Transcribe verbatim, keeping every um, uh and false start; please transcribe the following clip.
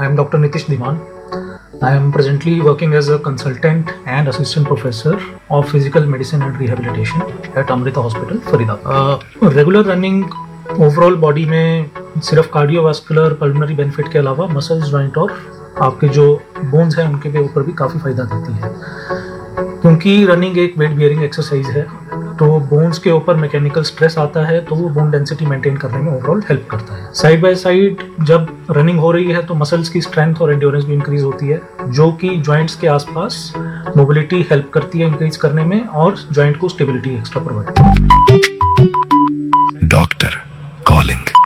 I am Doctor Nitish Dhiman. I am presently working as a consultant and assistant professor of physical medicine and rehabilitation at Amrita Hospital, Faridabad. Uh, regular running overall body में सिर्फ cardiovascular pulmonary benefit के अलावा muscles, joint और आपके जो bones हैं उनके ऊपर भी काफ़ी फ़ायदा देती है, क्योंकि रनिंग एक वेट बियरिंग एक्सरसाइज है तो बोन्स के ऊपर मैकेनिकल स्ट्रेस आता है तो वो बोन डेंसिटी मेंटेन करने में ओवरऑल हेल्प करता है। साइड बाय साइड जब रनिंग हो रही है तो मसल्स की स्ट्रेंथ और एंड्योरेंस भी इंक्रीज होती है, जो कि जॉइंट्स के आसपास मोबिलिटी हेल्प करती है इंक्रीज करने में और जॉइंट को स्टेबिलिटी एक्स्ट्रा प्रोवाइड करती है। Doctor calling.